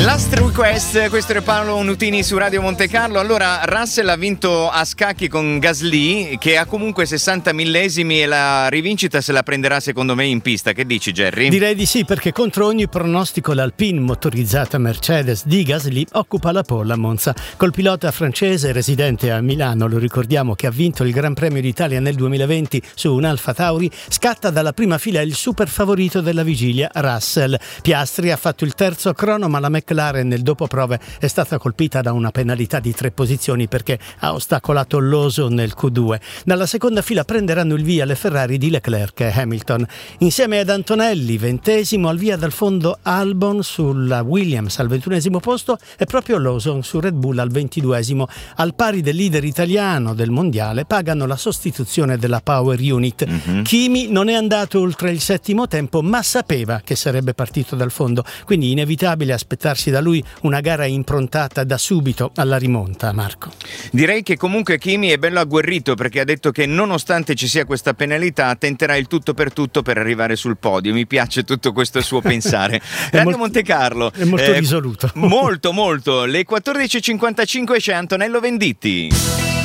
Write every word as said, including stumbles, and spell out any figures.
Last Request, questo è Paolo Nutini su Radio Monte Carlo. Allora, Russell ha vinto a scacchi con Gasly, che ha comunque sessanta millesimi, e la rivincita se la prenderà secondo me in pista. Che dici, Jerry? Direi di sì, perché contro ogni pronostico l'Alpine motorizzata Mercedes di Gasly occupa la pole a Monza. Col pilota francese residente a Milano, lo ricordiamo, che ha vinto il Gran Premio d'Italia nel duemilaventi su un Alfa Tauri, scatta dalla prima fila il super favorito della vigilia, Russell. Piastri ha fatto il terzo crono, ma la McLaren nel dopoprove è stata colpita da una penalità di tre posizioni perché ha ostacolato l'Oso nel Q due. Dalla seconda fila prenderanno il via le Ferrari di Leclerc e Hamilton. Insieme ad Antonelli, ventesimo, al via dal fondo Albon sulla Williams al ventunesimo posto e proprio Lawson su Red Bull al ventiduesimo. Al pari del leader italiano del mondiale pagano la sostituzione della Power Unit. Mm-hmm. Kimi non è andato oltre il settimo tempo, ma sapeva che sarebbe partito dal fondo, quindi inevitabile aspettarsi da lui una gara improntata da subito alla rimonta. Marco, direi che comunque Kimi è bello agguerrito, perché ha detto che nonostante ci sia questa penalità tenterà il tutto per tutto per arrivare sul podio. Mi piace tutto questo suo pensare. Radio molto, Monte Carlo è molto eh, risoluto, molto molto. Le quattordici e cinquantacinque c'è Antonello Venditti.